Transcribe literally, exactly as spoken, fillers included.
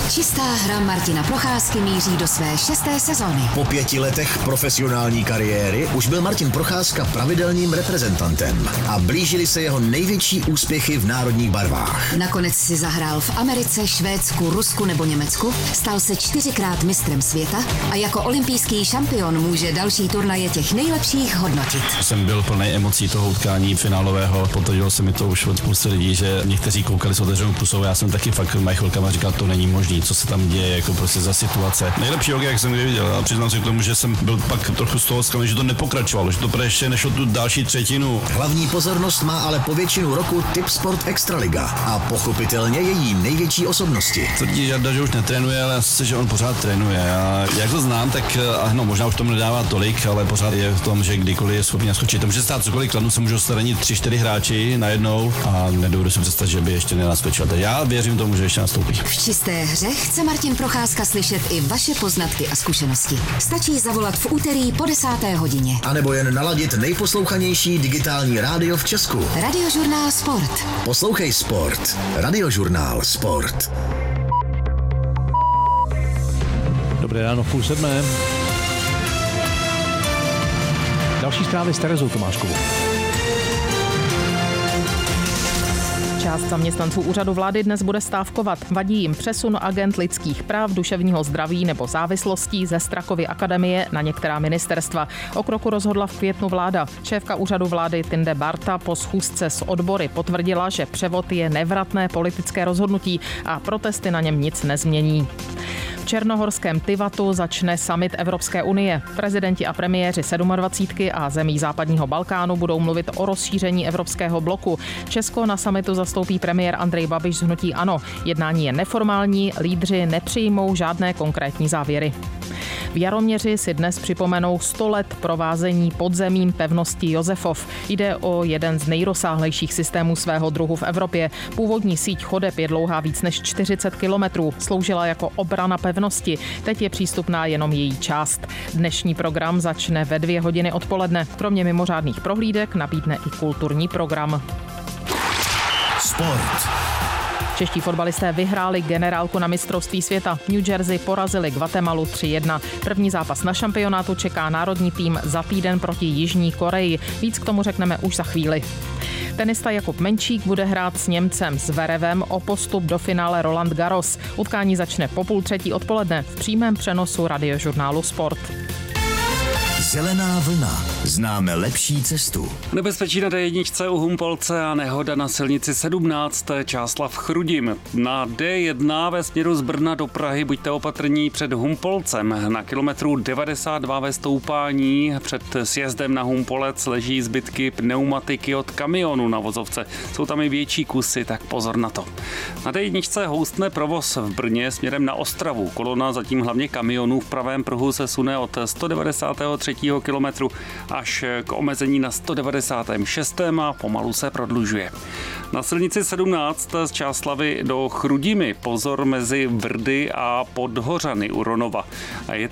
Čistá hra Martina Procházky míří do své šesté sezony. Po pěti letech profesionální kariéry už byl Martin Procházka pravidelným reprezentantem a blížily se jeho největší úspěchy v národních barvách. Nakonec si zahrál v Americe, Švédsku, Rusku nebo Německu, stal se čtyřikrát mistrem světa a jako olympijský šampion může další turnaje těch nejlepších hodnotit. Jsem byl plný emocí toho utkání finálového, potvrdilo se mi to už od spousty lidí, že někteří koukali s otevřenou pusou, já jsem taky fakt mají chvilkama říkal, to není možný, co se tam děje, jako prostě za situace. Nejlepší hokej, jak jsem kdy viděl, a přiznám se k tomu, že jsem byl pak trochu z toho zklamaný, že to nepokračovalo, že to ještě nešlo tu další třetinu. Hlavní pozornost má ale po většinu roku Tipsport Extraliga a pochopitelně její největší osobnosti. Tvrdí Jarda, že už netrénuje, ale já si, že on pořád trénuje. A jak to znám, tak no, možná už tomu nedává tolik, ale pořád je v tom, že kdykoliv je schopný naskočit. To může stát cokoliv, kladnu se můžou staranit tři, čtyři hráči najednou a nedovedu si představit, že by ještě nenaskočil. Tak já věřím tomu, že ještě nastoupí. V čisté hře chce Martin Procházka slyšet i vaše poznatky a zkušenosti. Stačí zavolat v úterý po desáté hodině. A nebo jen naladit nejposlouchanější digitální rádio v Česku. Radiožurnál Sport. Poslouchej Sport. Radiožurnál Sport. Dobré ráno, v půl sedmé. Další zprávy s Terezou Tomáškovou. Část zaměstnanců úřadu vlády dnes bude stávkovat. Vadí jim přesun agent lidských práv, duševního zdraví nebo závislostí ze Strakovy akademie na některá ministerstva. O kroku rozhodla v květnu vláda. Šéfka úřadu vlády Tinde Barta po schůzce s odbory potvrdila, že převod je nevratné politické rozhodnutí a protesty na něm nic nezmění. V černohorském Tivatu začne summit Evropské unie. Prezidenti a premiéři sedmadvacítky a zemí západního Balkánu budou mluvit o rozšíření evropského bloku. Česko na summitu zastoupí premiér Andrej Babiš z hnutí ANO. Jednání je neformální, lídři nepřijmou žádné konkrétní závěry. V Jaroměři si dnes připomenou sto let provázení podzemím pevnosti Josefov. Jde o jeden z nejrozsáhlejších systémů svého druhu v Evropě. Původní síť chodeb je dlouhá víc než čtyřicet kilometrů. Sloužila jako obrana pevnosti. Teď je přístupná jenom její část. Dnešní program začne ve dvě hodiny odpoledne. Kromě mimořádných prohlídek nabídne i kulturní program. Sport. Čeští fotbalisté vyhráli generálku na mistrovství světa. New Jersey porazili Guatemalu tři jedna. První zápas na šampionátu čeká národní tým za týden proti Jižní Koreji. Víc k tomu řekneme už za chvíli. Tenista Jakub Menčík bude hrát s Němcem Zverevem o postup do finále Roland Garros. Utkání začne po půl třetí odpoledne v přímém přenosu Radiožurnálu Sport. Zelená vlna. Známe lepší cestu. Nebezpečí na dé jedna u Humpolce a nehoda na silnici sedmnáct Čáslav Chrudim. Na dé jedna ve směru z Brna do Prahy buďte opatrní před Humpolcem. Na kilometru devadesát dva ve stoupání před sjezdem na Humpolec leží zbytky pneumatiky od kamionu na vozovce. Jsou tam i větší kusy, tak pozor na to. Na dé jedna houstne provoz v Brně směrem na Ostravu. Kolona zatím hlavně kamionů v pravém pruhu se sune od sto devadesátého třetího kilometru až k omezení na sto devadesátém šestém a pomalu se prodlužuje. Na silnici sedmnáct z Čáslavy do Chrudimi pozor mezi Vrdy a Podhořany u Ronova. Je